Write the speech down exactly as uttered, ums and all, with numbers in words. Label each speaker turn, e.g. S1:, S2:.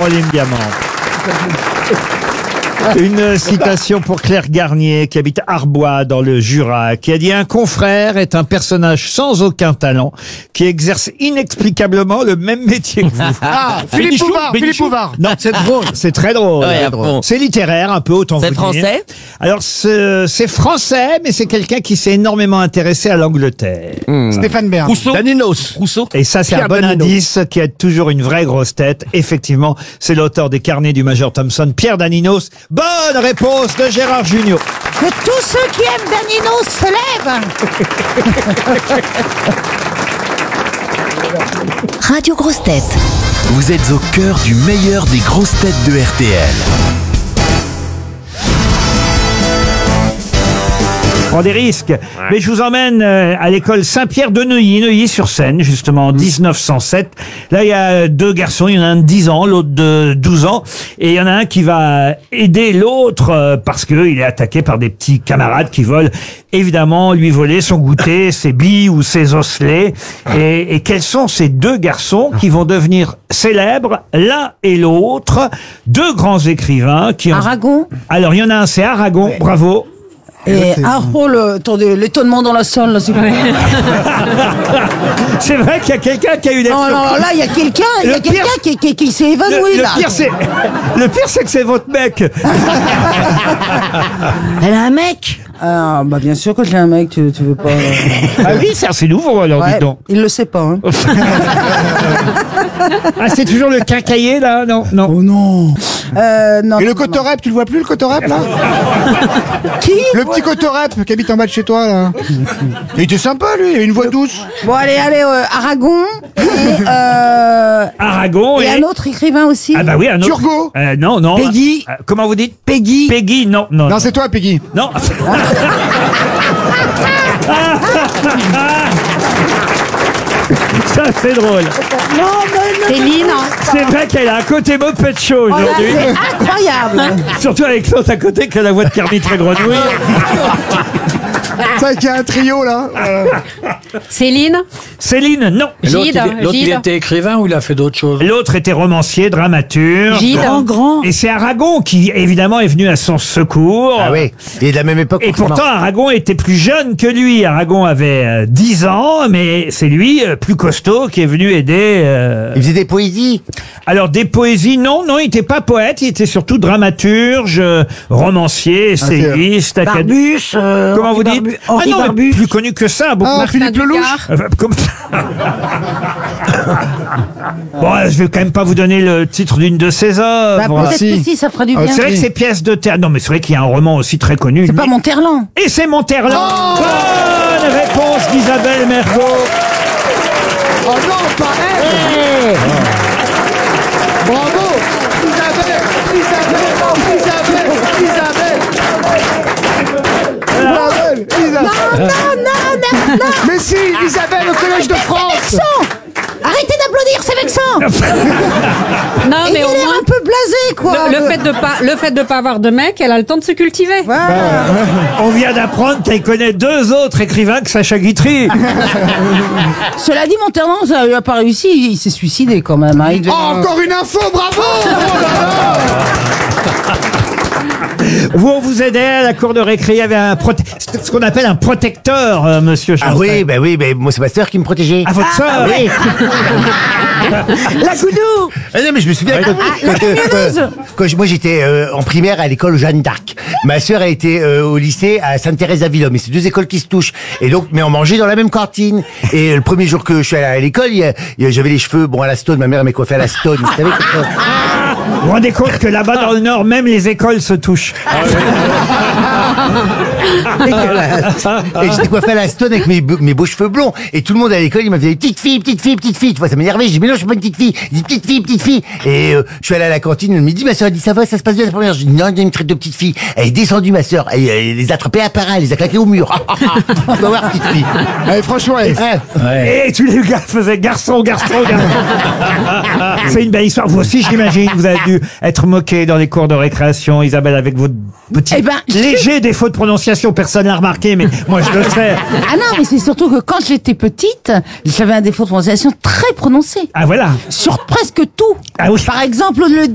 S1: Caroline Diamant. Une citation pour Claire Garnier, qui habite Arbois, dans le Jura, qui a dit « Un confrère est un personnage sans aucun talent, qui exerce inexplicablement le même métier que vous. »
S2: Ah, Philippe Bouvard, Philippe Bouvard.
S1: Non, c'est drôle. C'est très drôle.
S3: Ouais,
S1: C'est
S3: bon.
S1: C'est littéraire, un peu, autant
S3: C'est
S1: vous dire.
S3: français?
S1: Alors, c'est c'est français, mais c'est quelqu'un qui s'est énormément intéressé à l'Angleterre.
S2: Stéphane Bern.
S4: Rousseau.
S2: Daninos.
S4: Rousseau.
S1: Et ça, c'est un
S2: Pierre
S1: bon
S2: Daninos.
S1: indice qui a toujours une vraie grosse tête. Effectivement, c'est l'auteur des carnets du Major Thompson, Pierre Daninos. Bonne réponse de Gérard Junior.
S5: Que tous ceux qui aiment Daninos se lèvent.
S6: Radio Grosses Têtes.
S7: Vous êtes au cœur du meilleur des grosses têtes de R T L.
S1: Prend des risques. Mais je vous emmène euh, à l'école Saint-Pierre de Neuilly, Neuilly-sur-Seine, justement, en dix-neuf cent sept. Là, il y a deux garçons, il y en a un de dix ans, l'autre de douze ans, et il y en a un qui va aider l'autre euh, parce qu'il est attaqué par des petits camarades qui veulent évidemment lui voler son goûter, ses billes ou ses osselets. Et, et quels sont ces deux garçons qui vont devenir célèbres, l'un et l'autre, deux grands écrivains qui ont...
S5: Aragon.
S1: Alors, il y en a un, c'est Aragon, bravo.
S5: Et ah, oh, le, attendez, l'étonnement dans la salle, là, c'est quoi?
S1: C'est vrai qu'il y a quelqu'un qui a eu des...
S5: Non, non, là, il y a quelqu'un, il y a
S1: Le
S5: quelqu'un
S1: pire-
S5: qui, qui, qui s'est évanoui,
S1: Le, le
S5: là.
S1: pire, c'est, le pire, c'est que c'est votre mec.
S5: Elle a un mec. Ah, bah, bien sûr que j'ai un mec, tu, tu veux pas. euh,
S1: Ah oui, c'est assez nouveau, alors,
S5: Ouais,
S1: dis donc.
S5: il le sait pas, hein.
S1: Ah, c'est toujours le quincailler, là? Non, non.
S5: Oh non. Euh, non.
S2: Et le
S5: non, non.
S2: cotorep, tu le vois plus, le cotorep, là?
S5: Qui?
S2: Le petit cotorep qui habite en bas de chez toi, là. Il était sympa, lui, il avait une voix douce.
S5: Bon, allez, allez, euh, Aragon. Et, euh,
S1: Aragon
S5: et
S1: et...
S5: un autre écrivain aussi.
S1: Ah bah oui, un autre.
S2: Turgot.
S1: Euh, non, non.
S5: Peggy.
S1: Euh, comment vous dites?
S5: Peggy.
S1: Peggy, non, non.
S2: Non, c'est toi, Peggy.
S1: Non. Ça, c'est drôle.
S5: Non, mais non.
S8: Céline.
S1: C'est vrai qu'elle a un côté Muppet Show
S5: Oh, là,
S1: aujourd'hui.
S5: c'est incroyable.
S1: Surtout avec l'autre à côté qui a la voix de Kermit la grenouille.
S2: C'est vrai qu'il y a un trio, là. Euh,
S8: Céline.
S1: Céline, non.
S4: L'autre,
S8: Gide.
S4: il, l'autre, il
S8: Gide.
S4: était écrivain ou il a fait d'autres choses?
S1: L'autre était romancier, dramaturge.
S8: Gide.
S5: Grand, grand.
S1: Et c'est Aragon qui, évidemment, est venu à son secours.
S9: Ah oui, il est de la même époque.
S1: Et
S9: forcément.
S1: pourtant, Aragon était plus jeune que lui. Aragon avait euh, dix ans, mais c'est lui, euh, plus costaud, qui est venu aider. euh,
S9: Il faisait des poésies.
S1: Alors, des poésies, non, non, il n'était pas poète, il était surtout dramaturge, euh, romancier, essayiste, acad-
S5: Barbus. euh,
S1: Comment
S5: Henri
S1: vous dites?
S5: Barbu-
S1: Ah
S5: Henri
S1: non, mais
S5: Barbus.
S1: plus connu que ça, beaucoup.
S2: Ah, Philippe Lelouch.
S1: Euh, comme- Bon, euh, je vais quand même pas vous donner le titre d'une de ses œuvres.
S5: Bah, peut-être
S2: si.
S5: que si, ça fera du
S2: Ah,
S5: bien.
S1: C'est vrai que ces pièces de théâtre. Non, mais c'est vrai qu'il y a un roman aussi très connu.
S5: C'est pas Monterland.
S1: Et c'est Monterland. Bonne réponse d'Isabelle Mergo.
S2: Oh non, pareil. Bravo. Isabelle, Isabelle, Isabelle, Isabelle. Isabelle, Isabelle.
S5: Non, non, non, non.
S2: Mais si, Isabelle, au Collège de France.
S5: Vexant. Arrêtez d'applaudir, c'est vexant.
S8: Non,
S5: Et
S8: mais
S5: il
S8: au
S5: est
S8: moins.
S5: un peu blasé, quoi.
S8: Le, le fait de pas, le fait de pas avoir de mec, elle a le temps de se cultiver.
S5: Voilà.
S1: On vient d'apprendre qu'elle connaît deux autres écrivains que Sacha Guitry.
S5: Cela dit, Monterland, ça lui a pas réussi. Il s'est suicidé quand même. Hein. Il devait-
S2: Oh, encore une info, bravo. Oh là là.
S1: Vous, on vous aidait à la cour de récré, il y avait un prote- c'est ce qu'on appelle un protecteur, euh, monsieur
S9: Ah
S1: Chancel.
S9: oui, ben oui, ben moi c'est ma sœur qui me protégeait.
S1: À votre sœur.
S9: oui.
S5: La goudou.
S9: Ah non, mais je me souviens quand,
S5: la
S9: quand, euh,
S5: camionneuse.
S9: quand je- moi j'étais euh, en primaire à l'école Jeanne d'Arc. Ma sœur a été euh, au lycée à Sainte-Thérèse-d'Avillon. Mais c'est deux écoles qui se touchent. Et donc, mais on mangeait dans la même cantine. Et le premier jour que je suis allé à l'école, il y a- il y a- j'avais les cheveux bon à la Stone. Ma mère m'a coiffé à la Stone. Vous savez que-
S1: Vous vous rendez compte que là-bas dans le Nord, même les écoles se touchent.
S9: Et j'étais coiffé à la Stone avec mes, be- mes beaux cheveux blonds. Et tout le monde à l'école, il m'avait dit petite fille, petite fille, petite fille. Tu vois, ça m'énervait. J'ai dit mais non, je suis pas une petite fille. Il dit petite fille, petite fille. Et euh, je suis allé à la cantine le midi. Ma soeur a dit ça va, ça se passe bien la première. Je dis non, il y a une traite de petite fille. Elle est descendue, ma soeur. Elle, elle les a attrapés à part un, elle les a claqués au mur. Tu vas voir, petite fille.
S2: Allez, franchement, allez.
S9: Ouais.
S1: Et tous les gars faisaient garçon, garçon, garçon. C'est une belle histoire. Vous aussi, j'imagine, vous avez dû être moqué dans les cours de récréation, Isabelle, avec votre petit
S5: Eh ben,
S1: léger défaut de prononciation. Personne n'a remarqué, mais moi, je le sais.
S5: Ah non, mais c'est surtout que quand j'étais petite, j'avais un défaut de prononciation très prononcé.
S1: Ah, voilà.
S5: Sur presque tout.
S1: Ah oui.
S5: Par exemple, le